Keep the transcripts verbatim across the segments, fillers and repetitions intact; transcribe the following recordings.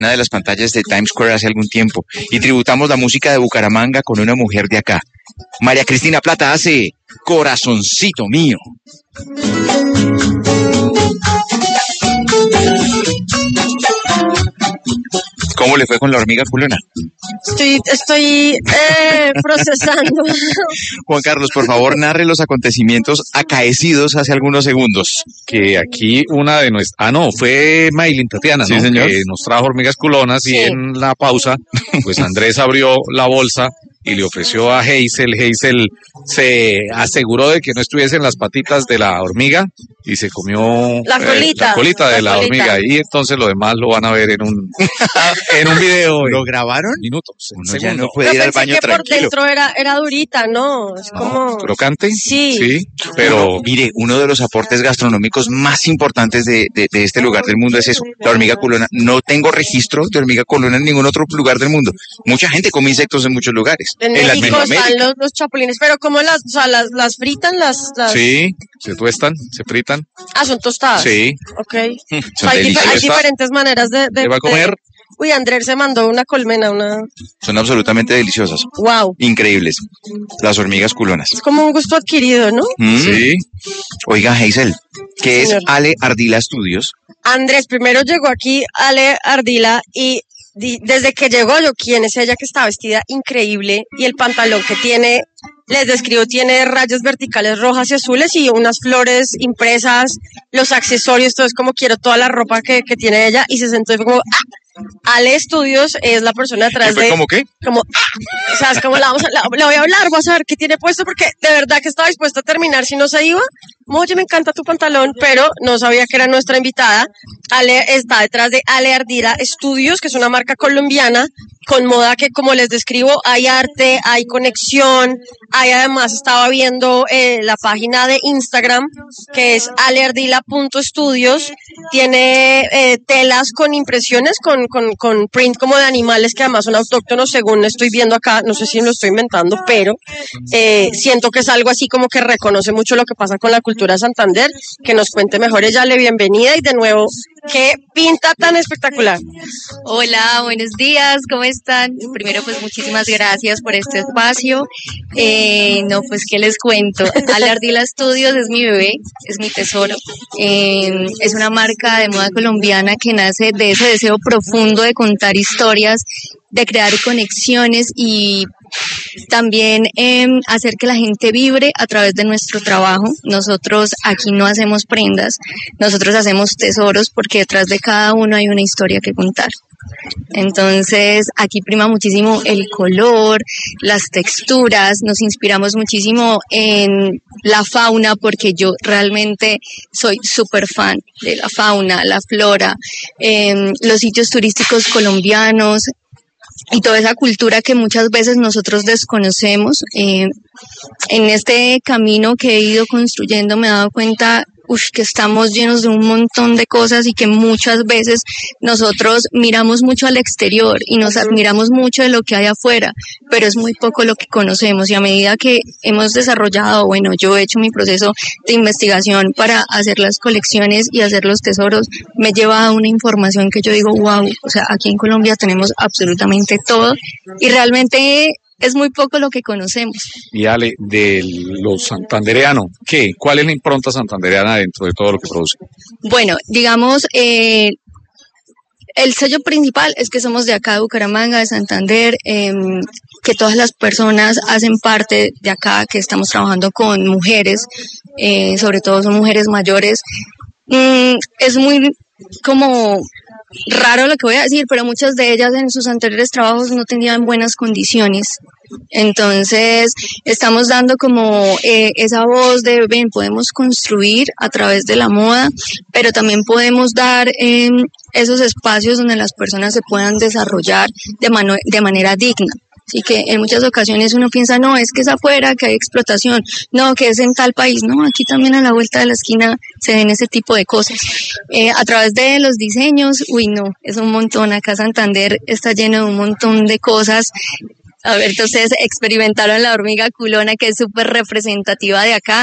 una de las pantallas de Times Square hace algún tiempo, y tributamos la música de Bucaramanga con una mujer de acá. María Cristina Plata hace Corazoncito Mío. ¿Cómo le fue con la hormiga culona? Estoy, estoy eh, procesando. Juan Carlos, por favor, narre los acontecimientos acaecidos hace algunos segundos. Que aquí una de nuestras... Ah, no, fue Maylin Tatiana, sí, ¿no? Señor. Que nos trajo hormigas culonas, sí. Y en la pausa, pues Andrés abrió la bolsa y le ofreció a Hazel. Hazel se aseguró de que no estuviesen las patitas de la hormiga y se comió la colita, eh, la colita de la la colita. hormiga, y entonces lo demás lo van a ver en un en un video. ¿Lo grabaron? Minutos. Uno ya no puede ir al baño que tranquilo. Por dentro era, era durita, ¿no? Es como... ¿Crocante? Sí. Sí, pero... No, mire, uno de los aportes gastronómicos más importantes de, de, de este lugar del mundo es eso, la hormiga culona. No tengo registro de hormiga culona en ningún otro lugar del mundo. Mucha gente come insectos en muchos lugares. En, en México están los, los chapulines, pero ¿cómo las, o sea, las, las fritan? Las, las... Sí, se tuestan, se fritan. Ah, son tostadas. Sí. Ok. Son hay, dif- hay ¿Está? diferentes maneras de... de ¿Le va a comer? de... Uy, Andrés se mandó una colmena, una... Son absolutamente deliciosas. Wow. Increíbles. Las hormigas culonas. Es como un gusto adquirido, ¿no? Mm. Sí. Oiga, Hazel, ¿qué Señor. es Ale Ardila Studios? Andrés, primero llegó aquí Ale Ardila y di- desde que llegó yo, ¿quién es ella que está vestida increíble? Y el pantalón que tiene, les describo, tiene rayas verticales rojas y azules y unas flores impresas, los accesorios, todo es como quiero toda la ropa que, que tiene ella, y se sentó y fue como, ¡ah! Ale Studios es la persona detrás ¿Y fue de... como qué? Como, ¡ah! O sea, es como la, vamos a, la, la voy a hablar, vas a ver qué tiene puesto, porque de verdad que estaba dispuesta a terminar si no se iba. Oye, me encanta tu pantalón, pero no sabía que era nuestra invitada. Ale está detrás de Ale Ardila Studios, que es una marca colombiana con moda que, como les describo, hay arte, hay conexión, hay además, estaba viendo eh, la página de Instagram, que es aleardila punto studios, tiene eh, telas con impresiones, con, con, con print como de animales que además son autóctonos, según estoy viendo acá, no sé si lo estoy inventando, pero eh, siento que es algo así como que reconoce mucho lo que pasa con la cultura de Santander. Que nos cuente mejor ella, le bienvenida, y de nuevo, qué pinta tan espectacular. Hola, buenos días, ¿cómo están? Primero, pues muchísimas gracias por este espacio. Eh, no, pues, ¿qué les cuento? Ale Ardila Studios es mi bebé, es mi tesoro. Eh, es una marca de moda colombiana que nace de ese deseo profundo de contar historias, de crear conexiones y también eh, hacer que la gente vibre a través de nuestro trabajo. Nosotros aquí no hacemos prendas, nosotros hacemos tesoros, porque detrás de cada uno hay una historia que contar. Entonces aquí prima muchísimo el color, las texturas, nos inspiramos muchísimo en la fauna, porque yo realmente soy súper fan de la fauna, la flora, eh, los sitios turísticos colombianos y toda esa cultura que muchas veces nosotros desconocemos. Eh, en este camino que he ido construyendo me he dado cuenta uf, que estamos llenos de un montón de cosas y que muchas veces nosotros miramos mucho al exterior y nos admiramos mucho de lo que hay afuera, pero es muy poco lo que conocemos, y a medida que hemos desarrollado, bueno, yo he hecho mi proceso de investigación para hacer las colecciones y hacer los tesoros, me he llevado una información que yo digo, wow, o sea, aquí en Colombia tenemos absolutamente todo y realmente es muy poco lo que conocemos. Y Ale, de los santandereanos, ¿qué? ¿Cuál es la impronta santandereana dentro de todo lo que produce? Bueno, digamos, eh, el sello principal es que somos de acá, de Bucaramanga, de Santander, eh, que todas las personas hacen parte de acá, que estamos trabajando con mujeres, eh, sobre todo son mujeres mayores. Mm, es muy como raro lo que voy a decir, pero muchas de ellas en sus anteriores trabajos no tenían buenas condiciones. Entonces estamos dando como eh, esa voz de, ven, podemos construir a través de la moda, pero también podemos dar eh, esos espacios donde las personas se puedan desarrollar de, mano- de manera digna. Así que en muchas ocasiones uno piensa, no, es que es afuera, que hay explotación, no, que es en tal país, no, aquí también a la vuelta de la esquina se ven ese tipo de cosas. Eh, a través de los diseños, uy, no, es un montón, acá Santander está lleno de un montón de cosas. A ver, entonces experimentaron la hormiga culona, que es súper representativa de acá,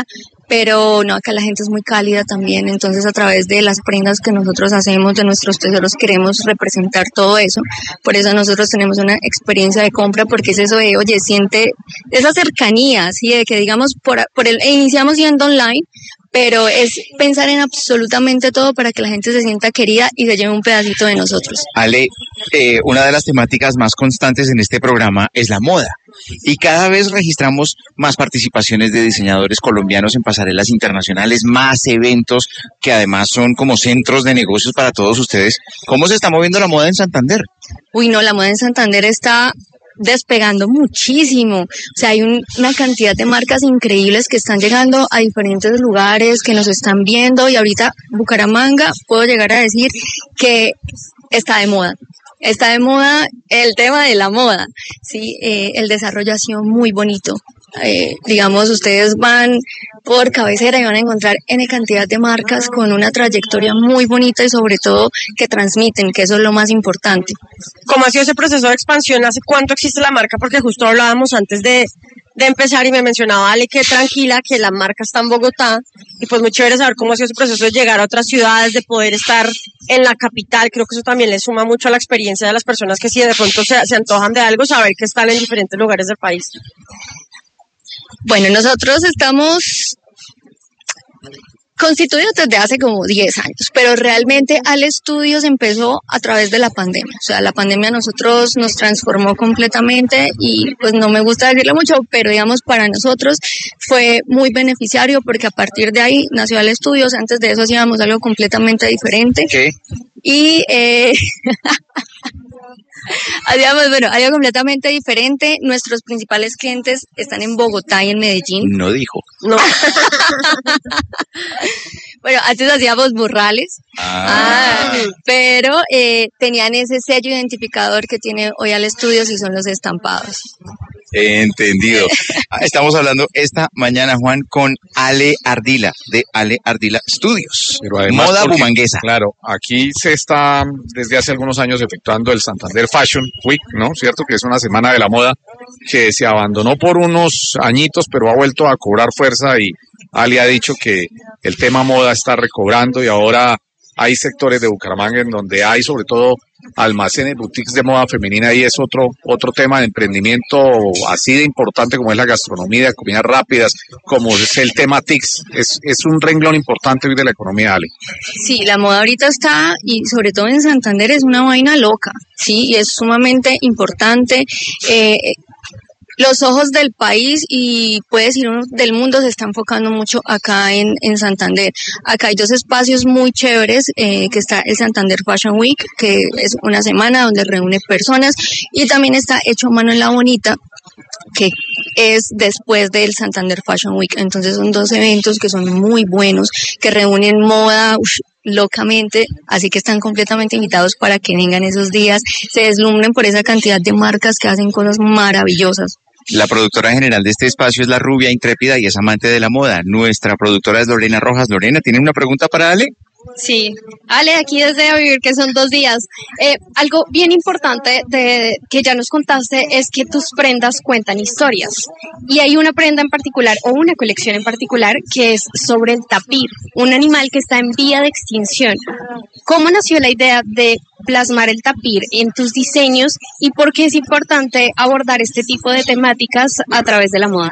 pero no, acá la gente es muy cálida también, entonces a través de las prendas que nosotros hacemos, de nuestros tesoros, queremos representar todo eso. Por eso nosotros tenemos una experiencia de compra, porque es eso de, oye, siente esa cercanía, ¿sí? De que digamos, por, por el, iniciamos yendo online, pero es pensar en absolutamente todo para que la gente se sienta querida y se lleve un pedacito de nosotros. Ale, eh, una de las temáticas más constantes en este programa es la moda. Y cada vez registramos más participaciones de diseñadores colombianos en pasarelas internacionales, más eventos que además son como centros de negocios para todos ustedes. ¿Cómo se está moviendo la moda en Santander? Uy, no, la moda en Santander está despegando muchísimo. O sea, hay un, una cantidad de marcas increíbles que están llegando a diferentes lugares, que nos están viendo, y ahorita Bucaramanga puedo llegar a decir que está de moda. Está de moda el tema de la moda, sí, eh, el desarrollo ha sido muy bonito. Eh, digamos, ustedes van por Cabecera y van a encontrar N cantidad de marcas con una trayectoria muy bonita y sobre todo que transmiten, que eso es lo más importante. ¿Cómo ha sido ese proceso de expansión? ¿Hace cuánto existe la marca? Porque justo hablábamos antes de, de empezar y me mencionaba Ale que tranquila, que la marca está en Bogotá, y pues muy chévere saber cómo ha sido ese proceso de llegar a otras ciudades, de poder estar en la capital. Creo que eso también le suma mucho a la experiencia de las personas que si de pronto se, se antojan de algo, saber que están en diferentes lugares del país. Bueno, nosotros estamos constituidos desde hace como diez años, pero realmente Ale Studios empezó a través de la pandemia. O sea, la pandemia a nosotros nos transformó completamente y pues no me gusta decirlo mucho, pero digamos para nosotros fue muy beneficiario porque a partir de ahí nació Ale Studios. Antes de eso hacíamos algo completamente diferente. ¿Qué? Y eh, hacíamos, bueno, algo completamente diferente. Nuestros principales clientes están en Bogotá y en Medellín. No dijo. No. Bueno, antes hacíamos morrales, Ah. ah, pero eh, tenían ese sello identificador que tiene hoy Ale Studios y son los estampados. Entendido. Estamos hablando esta mañana, Juan, con Ale Ardila, de Ale Ardila Studios. Pero además Moda porque, bumanguesa. Claro, aquí se está desde hace algunos años efectuando el Santander Fashion Week, ¿no? Cierto que es una semana de la moda que se abandonó por unos añitos, pero ha vuelto a cobrar fuerza y Ale ha dicho que el tema moda está recobrando y ahora hay sectores de Bucaramanga en donde hay sobre todo almacenes, boutiques de moda femenina y es otro otro tema de emprendimiento así de importante como es la gastronomía, comidas rápidas, como es el tema T I C S. Es, es un renglón importante hoy de la economía, Ale. Sí, la moda ahorita está, y sobre todo en Santander, es una vaina loca, sí, y es sumamente importante. Eh, Los ojos del país y puede decir uno del mundo se está enfocando mucho acá en, en Santander. Acá hay dos espacios muy chéveres, eh, que está el Santander Fashion Week, que es una semana donde reúne personas, y también está Hecho a Mano en La Bonita, que es después del Santander Fashion Week. Entonces son dos eventos que son muy buenos, que reúnen moda uff, locamente, así que están completamente invitados para que vengan esos días, se deslumbren por esa cantidad de marcas que hacen cosas maravillosas. La productora general de este espacio es la rubia intrépida y es amante de la moda. Nuestra productora es Lorena Rojas. Lorena, ¿tiene una pregunta para Ale? Sí, Ale, aquí desde A Vivir, que son dos días. Eh, algo bien importante de, que ya nos contaste es que tus prendas cuentan historias. Y hay una prenda en particular, o una colección en particular, que es sobre el tapir, un animal que está en vía de extinción. ¿Cómo nació la idea de plasmar el tapir en tus diseños y por qué es importante abordar este tipo de temáticas a través de la moda?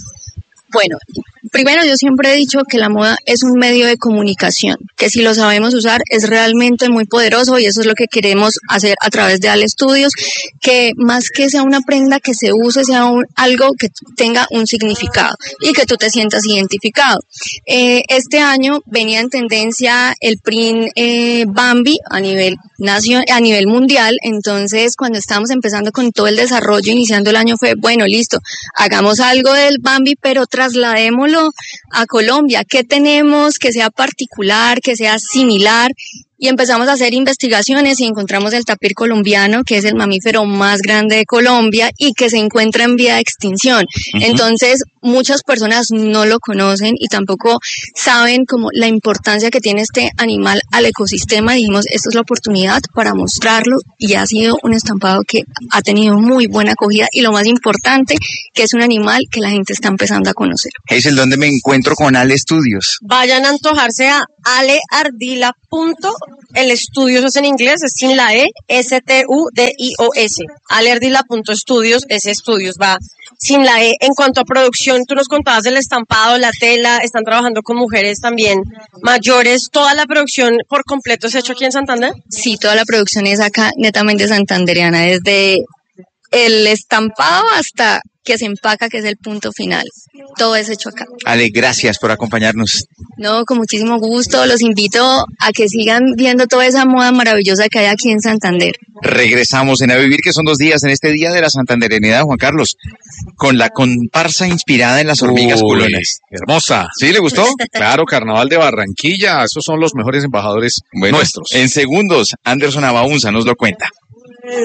Bueno, primero yo siempre he dicho que la moda es un medio de comunicación, que si lo sabemos usar es realmente muy poderoso y eso es lo que queremos hacer a través de Ale Studios, que más que sea una prenda que se use, sea un, algo que tenga un significado y que tú te sientas identificado. Eh, este año venía en tendencia el print eh, Bambi a nivel nación, a nivel mundial, entonces cuando estábamos empezando con todo el desarrollo, iniciando el año fue, bueno, listo, hagamos algo del Bambi, pero trasladémoslo a Colombia. ¿Qué tenemos que sea particular, que sea similar? Y empezamos a hacer investigaciones y encontramos el tapir colombiano, que es el mamífero más grande de Colombia y que se encuentra en vía de extinción. Uh-huh. Entonces, muchas personas no lo conocen y tampoco saben como la importancia que tiene este animal al ecosistema. Dijimos, esta es la oportunidad para mostrarlo y ha sido un estampado que ha tenido muy buena acogida y lo más importante, que es un animal que la gente está empezando a conocer. Hazel, ¿dónde me encuentro con Ale Studios? Vayan a antojarse a aleardila punto com. El estudios es en inglés, es sin la E, S T U D I O S. aleardila punto estudios, ese estudios va sin la E. En cuanto a producción, tú nos contabas del estampado, la tela, están trabajando con mujeres también mayores. ¿Toda la producción por completo es hecho aquí en Santander? Sí, toda la producción es acá netamente santandereana, desde el estampado hasta que se empaca, que es el punto final. Todo es hecho acá. Ale, gracias por acompañarnos. No, con muchísimo gusto. Los invito a que sigan viendo toda esa moda maravillosa que hay aquí en Santander. Regresamos en A Vivir, que son dos días en este Día de la Santanderenidad, Juan Carlos, con la comparsa inspirada en las hormigas Uy, culonas. Hermosa. ¿Sí le gustó? Claro, Carnaval de Barranquilla. Esos son los mejores embajadores bueno, nuestros. En segundos, Anderson Abaunza nos lo cuenta.